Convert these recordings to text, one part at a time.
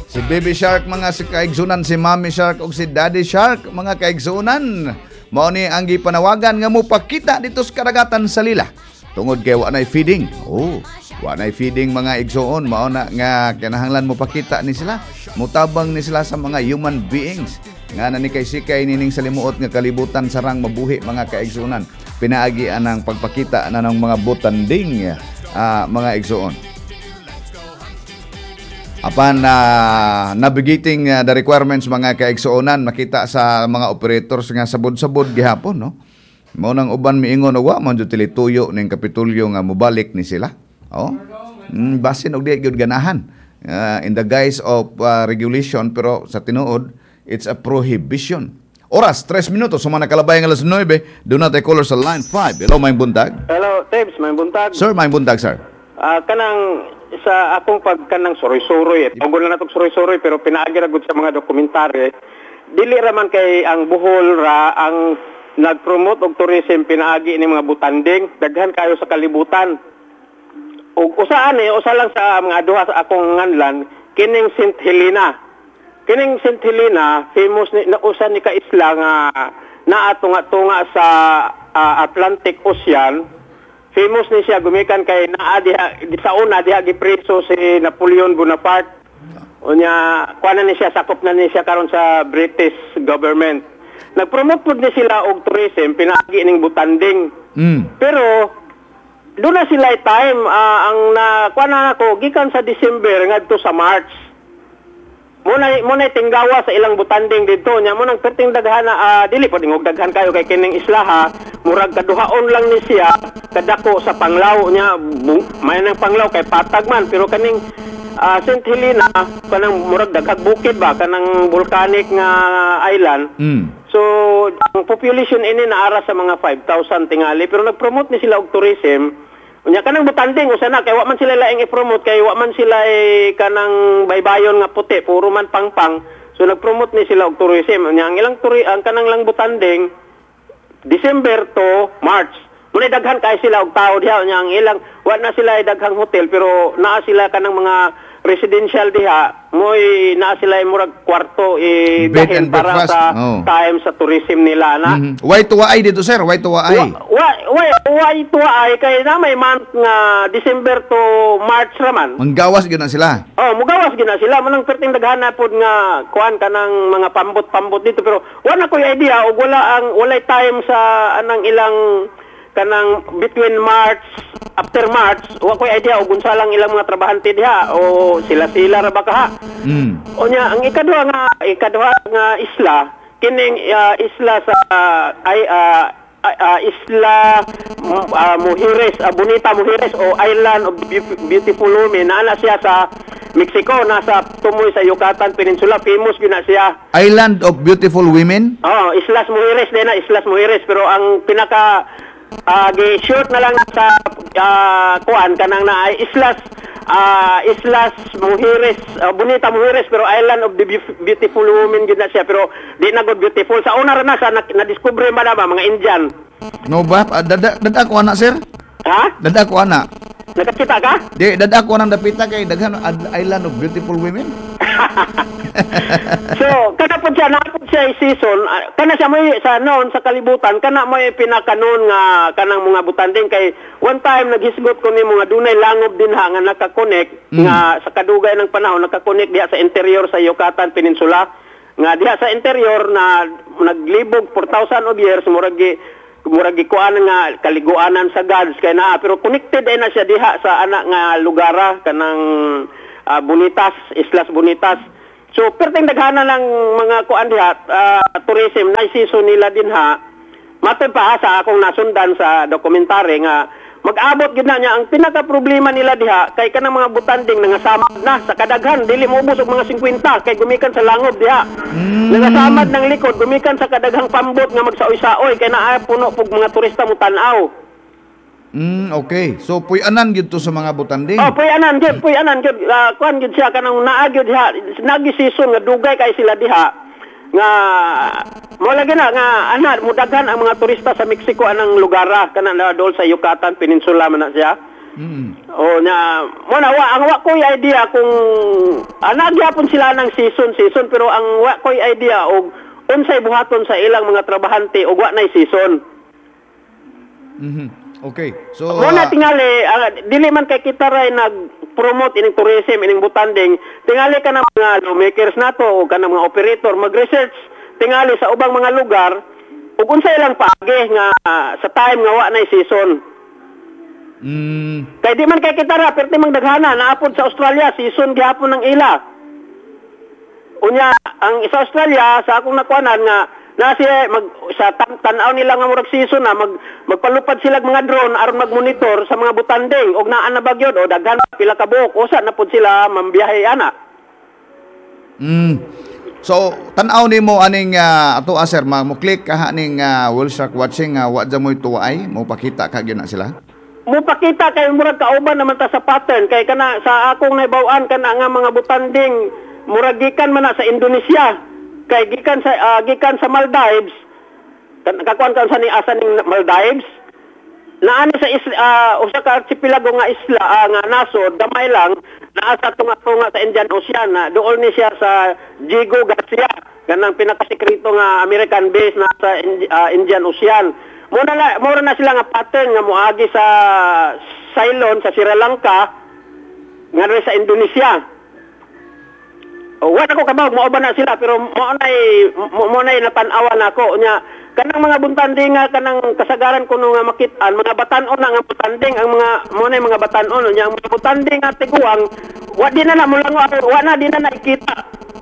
Si Baby Shark mga si kaigsunan, si Mommy Shark ug si Daddy Shark mga kaigsunan. Mao ni ang gipanawagan nga mopakita dito sa karagatan sa Lila. Tungod kay wa nay feeding. Wa nay feeding mga igsuon, mao na nga kinahanglan mopakita ni sila. Mutabang ni sila sa mga human beings. Nga na ni kay sikay nining salimuot nga kalibutan sarang mabuhi mga kaigsunan. Pinaagi anang pagpakita na ng mga butanding mga igsuon. Apan navigating the requirements mga kaigsuonan, makita sa mga operators nga sabod-sabod gihapon, no? Mao nang uban miingon wa man jud tuyo ning Kapitolyo nga mobalik ni sila. Basin og di gyud ganahan in the guise of regulation, pero sa tinuod it's a prohibition. Oras 3 minutos sumana kalabay ng alas 9. Do not caller sa line 5. Hello, may buntag. Hello, Tebs, may buntag. Sir, may buntag, sir. Kanang sa akong pagkanang suroy-suroy. Ugol na natong suroy-suroy pero pinaagi ra gud sa mga dokumentaryo. Dili ra man kay ang Bohol ra ang nag-promote og tourism pinaagi ni mga butanding, daghan kayo sa kalibutan. Ug usa lang sa mga duha sa akong nganlan, kining St. Helena. Kining St. Helena, famous ni usa ni ka isla nga naatunga-tunga sa Atlantic Ocean. Famous ni siya gumikan kay naa diha sa una diha gipreso si Napoleon Bonaparte. Unya kuana ni siya, sakop na ni siya karon sa British government. Nagpromote pud ni sila og tourism pinaagi ning butanding. Pero doon na sila time ang kuana nako gikan sa December ngadto sa March. Muna tinggawa sa ilang butanding dito nya mo nang perting daghana dili pa dingog daghan kayo kay kining isla ha, murag kaduhaon lang ni siya kadako sa Panglao nya may nang Panglao kay patag man, pero kaning St. Helena kanang murag daghag bukid ba kanang volcanic nga island. So ang population ini naara sa mga 5,000 tingali, pero nagpromote ni sila og tourism. Unya kanang butanding usa na kay wa man sila laing i-promote kay wa man sila kanang baybayon nga puti, puro man pangpang. So nag-promote ni sila og tourism. Unya ang ilang ang kanang lang butanding December to March. Muna daghan kay sila og tao diha, unya ang ilang wa na sila daghang hotel pero naa sila kanang mga residential diha, moy naa sila murag kwarto bed para sa time sa tourism nila na. Why tuwaay dito, sir? Why tuwaay? Why tuwaay kay na may month nga December to March raman. Manggawas gyud na sila. Mugawas gyud na sila, manang perting daghan na pud nga kuan kanang mga pambot dito, pero wala ko idea og walay time sa anang ilang kanang between March, after March, wa ko idea og unsa lang ilang mga trabahante diha o sila ra ba ka. Onya ang ikaduha nga isla, kining isla sa isla Mujeres, Bonita Mujeres o Island of Beautiful Women, ana siya sa Mexico, nasa tumoy sa Yucatan Peninsula, famous gyud na siya. Island of Beautiful Women? Islas Mujeres din na, Islas Mujeres, pero ang pinaka gi-short na lang sa kuan kanang na Islas Mujeres, Bonita Mujeres, pero Island of the Beautiful Women gid na siya, pero di na god beautiful. Sa una ra na sa na-discover man ba mga Indian. No ba? Dada ko ana, sir? Ha? Dada ko ana. Nakakita ka? Di, dada ko nang dapita kay daghan Island of Beautiful Women. So, kana po siya season, kana siya mo sa noon sa kalibutan, kana mo pinakanon nga kanang mga butanding kay one time naghisgot ko ni mga dunay langob din ha nga nakakonek nga sa kadugay ng panahon nakakonek diha sa interior sa Yucatan Peninsula, nga diha sa interior na naglibog 4,000 of years murag kuan nga kaliguanan sa gods kay naa, pero connected ay na siya diha sa ana nga lugara kanang Bonitas, Islas Bonitas. So perting daghana lang mga kuan diha tourism na season nila din ha. Matod pa sa akong nasundan sa dokumentary nga mag-abot gid na niya ang pinaka problema nila diha kay kanang mga butanding nangasamad na sa kadaghan, dili moubos og mga 50 kay gumikan sa langob diha. Nangasamad ng likod gumikan sa kadaghang pambot nga magsaoy-saoy kay naa puno pug mga turista mo tan-aw. Okay. So puy-anan gyud to sa mga butanding. Puy-anan gyud. Kuan gyud siya kanang naa gyud diha. Nagi season nga dugay kay sila diha. Nga mo lagi na nga mudaghan ang mga turista sa Mexico anang lugara kanang dol sa Yucatan Peninsula man na siya. O nya mo na ang wa ko'y idea kung nagyapon sila ng season pero ang wa ko'y idea og unsay buhaton sa ilang mga trabahante og wa nay season. Okay. So Mo na tingali dili man kay kita ray nag-promote ining tourism ining butanding, tingali ka ng mga lawmakers nato o kanang mga operator mag-research tingali sa ubang mga lugar ug unsay ilang paagi nga sa time nga wa nay season. Kay di man kay kita ra perti mang daghana naapod sa Australia season gihapon ng ila. Unya ang sa Australia sa akong nakuanan nga na siya sa tan-aw nila nga murag season na magpalupad sila mga drone aron magmonitor sa mga butanding og naa na bagyod o daghan pila ka buok usa na pud sila mambiyahe ana. So tan-aw nimo aning ato sir mo click ka ning Whale Shark Watching wa dyan mo'y tuwaay mo pakita ka gyud na sila. Mupakita kay murag kauban naman ta sa pattern kay kana sa akong nahibaw-an kana nga mga butanding murag gikan man na sa Indonesia kay gikan sa Maldives kakuan kan sa ni asa ning Maldives naani sa usa ka archipelago nga isla nga nasod gamay lang naa sa tunga-tunga sa Indian Ocean na dool ni siya sa Diego Garcia kanang pinakasekreto nga American base na sa Indian Ocean. Mura na sila nga pattern nga moagi sa Ceylon sa Sri Lanka nga sa Indonesia. Wala ko kabawag mo ba na sila pero mo nay natanawan nako nya kanang mga buntanding nga kanang kasagaran kuno nga makit-an mga batan-on nga butanding ang mga batan-on nya ang mga butanding nga tiguang wa di na mulang wa na di na nakita.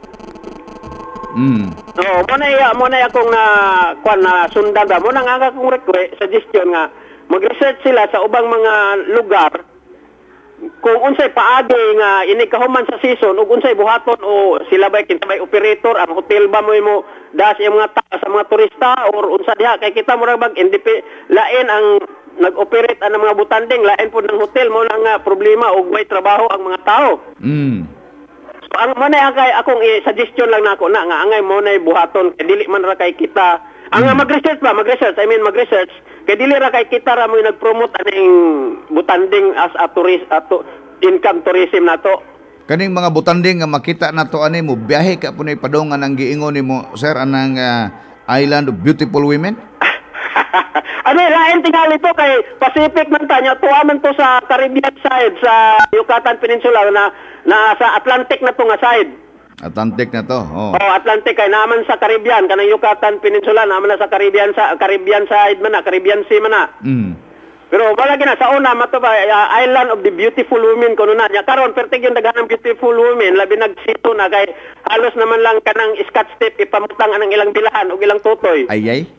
Mo na akong na sundan ba mo nang nga akong suggestion nga mag-research sila sa ubang mga lugar kung unsay paagi nga ini kahuman sa season ug unsay buhaton o sila bay kinsa operator ang hotel ba mo das yung mga sa mga turista or unsa diha kay kita murag lain ang nag-operate ang mga butanding lain pud ng hotel mo nang problema og may trabaho ang mga tao. So ang manay kay akong suggestion lang nako na nga angay mo nay buhaton kay dili man ra kay kita ang mag-research kay dili ra kay kita ra mo nag-promote aning butanding as a tourist income tourism nato. Kaning mga butanding nga makita nato ani mo biyahe ka punay padongan ang giingon nimo sir anang Island of Beautiful Women. Ano lain tingali to kay Pacific man ta nya tuwa man to sa Caribbean side sa Yucatan Peninsula na sa Atlantic na to nga side. Atlantic na to. Atlantic kay naman sa Caribbean kanang Yucatan Peninsula naman na sa Caribbean side man na Caribbean Sea man na. Pero wala gina sa una mato ba Island of the Beautiful Women kuno na nya karon pertig yung daghanang beautiful women labi nagsito na kay halos naman lang kanang Scotch tape ipamutang anang ilang bilahan ug ilang tutoy. Ayay.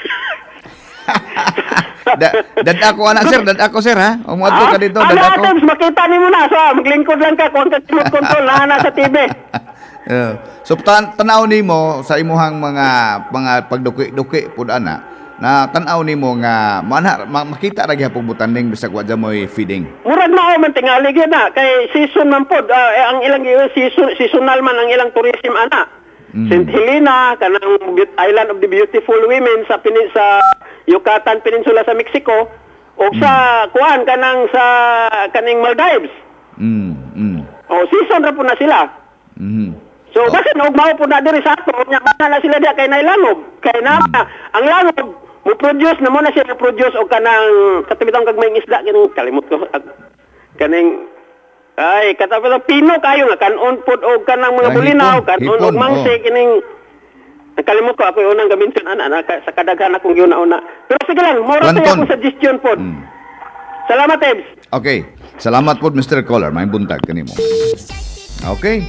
Dad ako sir ha. Umadto ka dito dad ako. Makita nimo na so maglingkod lang ka kung remote control na sa TV. So tanaw nimo sa imuhang mga pagduki-duki pud ana na tanaw nimo nga makita ra gyapon butanding bisag wa dyan mo'y feeding. Murag mao man tingali gyud na kay season man pod ang ilang seasonal man ang ilang tourism ana. St. Helena kanang Island of the Beautiful Women sa Yucatan Peninsula sa Mexico o sa kaning Maldives. Season ra po na sila. So basin og mao po na diri sa ato nya na sila diha kay nailangob kay na ang langob mo produce na mo na siya produce og kanang katibitang kag may isda kalimot ko kaning ay katapos pino kayo nga kanon pod og kanang mga bulinaw kanon og mangse kining nakalimot ko ako yung unang gamitin sa kadaghan akong yun-una. Pero sige lang, mora tayo akong suggestion po. Salamat, Ebs. Okay. Salamat po, Mr. Caller. May buntag kanimo. Okay.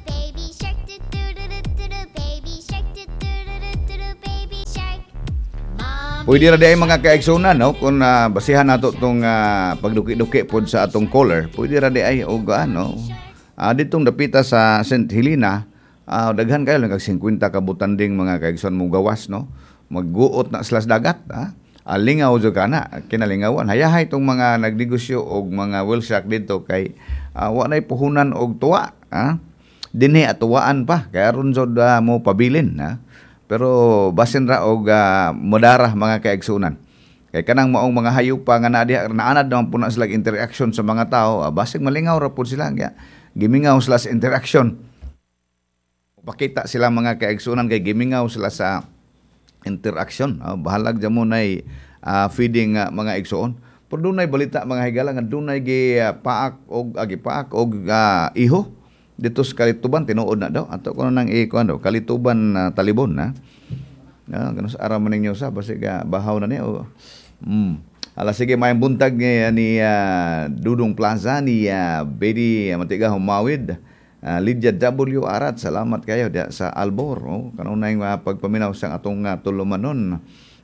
Pwede ra di ay mga kaigsunan no kung basihan nato tong pagduki-duki pod sa atong caller. Pwede ra di ay og ano. Ditong dapita sa St. Helena, daghan kayo lang kag 50 ka butanding mga kaigsunan mo gawas no. Magguot na sila sa dagat lingaw jud kana kinalingawan. Hayahay tong mga nagdegosyo og mga whale shark dito kay wa nay puhunan og tuwa dinhi atuwaan pa kay aron jud mo pabilin Pero basin ra og modarah mga kaigsunan. Kay kanang maong mga hayop pa nga naanad naman po na sila interaction sa mga tao, basig malingaw ra po sila. Kaya gimingaw sila sa interaction. Pakita sila mga kaigsunan kay gimingaw sila sa interaction. Bahalag dyan mo na feeding mga igsuon. Pero doon balita mga higala nga doon gi paak og iho dito sa Kalituban tinuod na daw. Ato ko nang ikuan daw Kalituban Talibon na. Ganun sa araw man ninyo sa basig bahaw na niya. Ala sige may buntag ni Dudong Plaza ni Betty Matiga Humawid. Lydia W. Arat, salamat kayo sa Albor. Kanunay pagpaminaw sa atong tulumanon.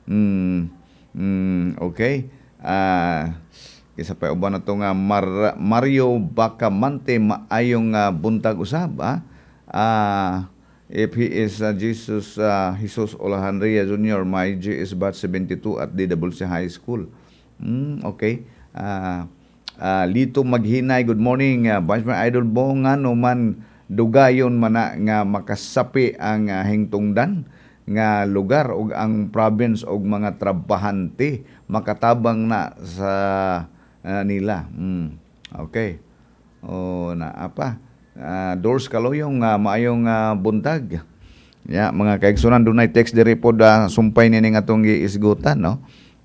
Okay. Isa pa uban na itong Mario Bacamante maayong buntag usab. If he is Jesus Olahandria Jr., my G is batch 72 at DWC High School. Okay. Lito Maghinay, good morning. Vice Mayor Idol Bong, nga man dugayon man nga makasapi ang hingtungdan nga lugar o ang province o mga trabahante makatabang na sa nila. Okay. Na apa? Doors Kaloyong maayong buntag. Ya, mga kaigsunan dunay text diri pod sumpay nini nga atong giisgutan, no.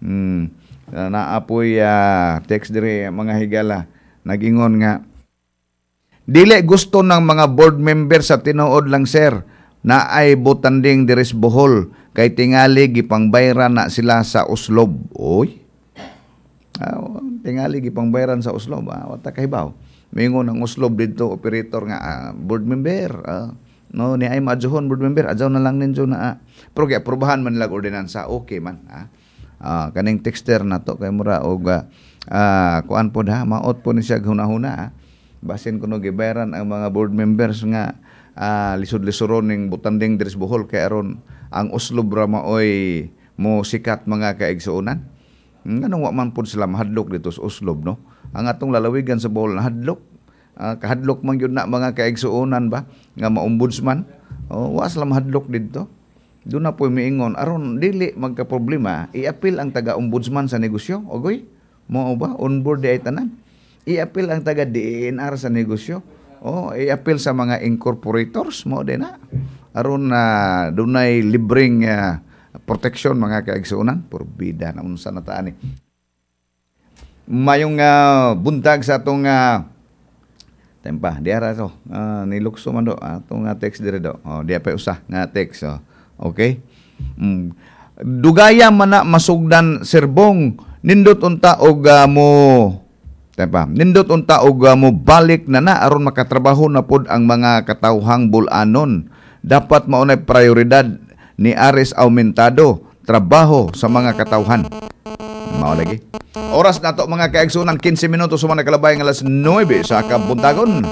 Naapoy text diri mga higala nagingon nga dili gusto ng mga board member sa tinuod lang sir na ay butanding diris Bohol kay tingali gipangbayran na sila sa uslob. Oy. Tingali gipangbayran sa uslob. Wata kahibaw. Mingon ang uslob dito operator nga board member. No ni ay maadjuhon board member adjaw na lang ninyo na. Pero kay aprobahan man nila ordinansa okay man. Kaning texter na to kay mura og kuan po maot po ni siya hunahuna. Basin kuno gibayaran ang mga board members nga lisod-lisoron ning butanding diris Bohol kay aron ang uslob ra maoy mo sikat mga kaigsuonan. Nganong wa man pud sila mahadlok dito sa uslob, no? Ang atong lalawigan sa Bohol hadlok. Kahadlok man yun na mga kaigsuonan ba nga maombudsman. Wa sila mahadlok dito. Doon na po miingon aron dili magka-problema, i-appeal ang taga-ombudsman sa negosyo. Ogoy, mo ba on board ay tanan? I-appeal ang taga-DNR sa negosyo. I-appeal sa mga incorporators mo din na. Aron dunay libreng protection mga kaigsuonan. Porbida na unsa na taan ni. Mayong buntag sa atong tempa, diara to. Nilukso man do atong text dire do. Diya pa usa nga text. Okay? Dugaya man na masugdan serbong nindot unta og nindot unta og mo balik na aron makatrabaho na pod ang mga katawhang bulanon. Dapat maunay prioridad ni Aris Aumentado trabaho sa mga katawhan. Mao lagi. Oras na to mga kaigsunan 15 minutos sumana kalabay ng alas 9 sa kabuntagon.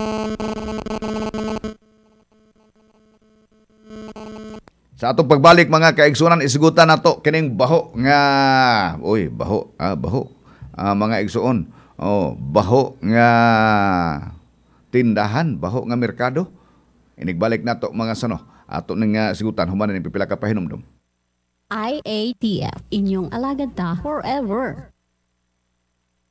Sa atong pagbalik mga kaigsunan isgutan nato kining baho nga baho mga igsuon. Baho nga tindahan, baho nga merkado. Inigbalik nato mga sano. Ato ning sigutan human ni pipila ka pahinumdum. IATF, inyong alagad ta forever.